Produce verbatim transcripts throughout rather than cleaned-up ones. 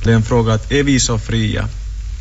Det är en fråga att är vi så fria?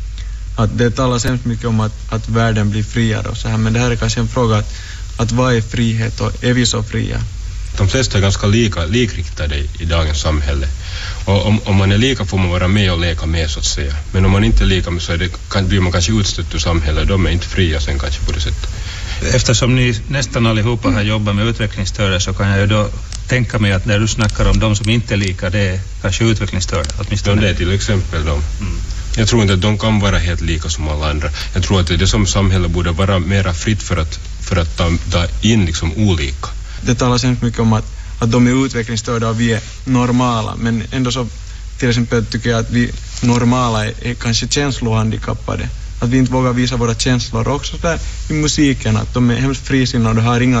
Att det talas hemskt mycket om att, att världen blir friare och så här, men det här är kanske en fråga att, att vad är frihet och är vi så fria? De flesta är ganska lika, likriktade i dagens samhälle. Och om, om man är lika får man vara med och leka med så att säga. Men om man inte är lika med så är det, kan, blir man kanske utstött ur samhället. De är inte fria sen kanske på det sättet. Eftersom ni nästan allihopa har jobbat med utvecklingsstörda så kan jag ju då tänka mig att när du snackar om de som inte är lika, det är kanske utvecklingsstörda åtminstone. Det är till exempel de. Mm. Jag tror inte att de kan vara helt lika som alla andra. Jag tror att det som samhälle borde vara mera fritt för att, för att ta, ta in liksom olika. Det talas hemskt mycket om att, att de är utvecklingsstörda och vi är normala, men ändå så till exempel tycker jag att vi normala är, är kanske känslohandikappade. Att vi inte vågar visa våra känslor också där i musiken, att de är hemskt frisinnade och har inga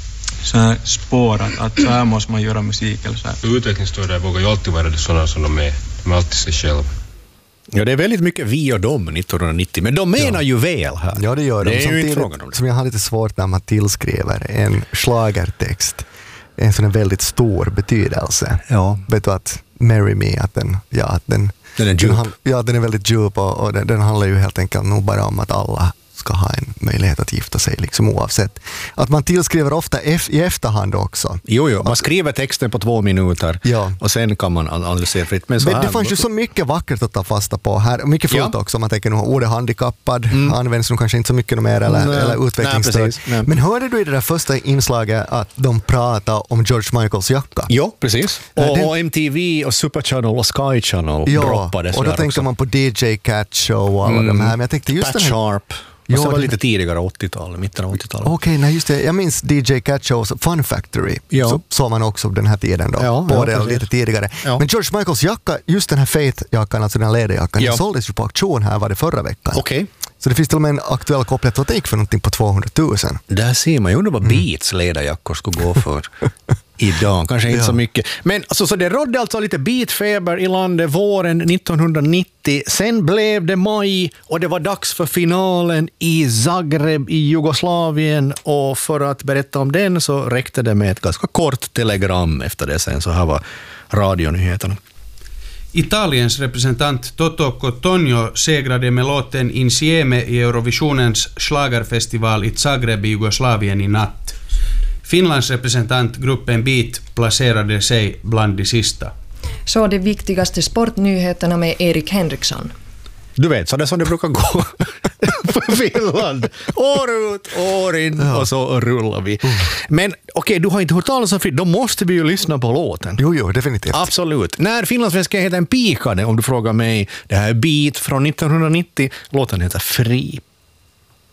så här spår att, att så här måste man göra musik eller så här. Utvecklingsstörda vågar ju alltid vara det sådana som de är. De är alltid sig själva. Ja, det är väldigt mycket vi och dem nittonhundranittio, men de menar ja. ju väl här. Ja, det gör de. Det är ju inte frågan om det. Som jag har lite svårt när man tillskriver en schlagertext en sån väldigt stor betydelse. Ja. Vet du att Marry Me, att den, ja, att den, den är djup. Den, ja, den är väldigt djup och, och den, den handlar ju helt enkelt nog bara om att alla ska ha en möjlighet att gifta sig liksom oavsett. Att man tillskriver ofta ef- i efterhand också. Jo, jo. Man skriver texten på två minuter ja. och sen kan man analysera fritt. Men, så Men här, det fanns ju så mycket vackert att ta fasta på här. Mycket fult ja. också. Om man tänker nog ordet handikappad mm. används nog kanske inte så mycket mer eller, nej, eller utvecklingsstörd. Men hörde du i det där första inslaget att de pratade om George Michaels jacka? Ja, precis. Och, den... och M T V och Super Channel och Sky Channel ja, droppades. Och då tänkte också. man på D J Cat Show och alla mm. de här. Men jag tänkte just Pat den här... Sharp. Jo, det var lite tidigare, åttiotalet, mitten av åttiotalet. Okej, okay, nej just det. Jag minns D J Cat Shows Fun Factory. Ja. Så såg man också den här tiden då. Ja, både ja, lite tidigare. Ja. Men George Michaels jacka, just den här Faith-jackan, alltså den här läderjackan, ja. den såldes ju på auktion här var det förra veckan. Okej. Okay. Så det finns till och med en aktuell koppling att det gick för någonting på tvåhundratusen. Där ser man ju undrar vad mm. Beats ledarjackor skulle gå för. Idag, kanske inte ja. så mycket. Men alltså, så det rådde alltså lite beatfeber i landet våren nittonhundranittio. Sen blev det maj och det var dags för finalen i Zagreb i Jugoslavien. Och för att berätta om den så räckte det med ett ganska kort telegram efter det sen. Så här var radionyheterna. Italiens representant Toto Cottonio segrade med låten Insieme i Eurovisionens schlagerfestival i Zagreb i Jugoslavien i natt. Finlands representant gruppen Beat placerade sig bland de sista. Så de viktigaste sportnyheterna med Erik Henriksson. Du vet, så det är som det brukar gå för Finland. År ut, år in ja. och så rullar vi. Mm. Men okej, okay, du har inte hört talas om Fritt. Då måste vi ju lyssna på låten. Jo, jo, definitivt. Absolut. När finlandssvenskan heter en pikade, om du frågar mig. Det här är Beat från nittonhundranittio. Låten heter Fri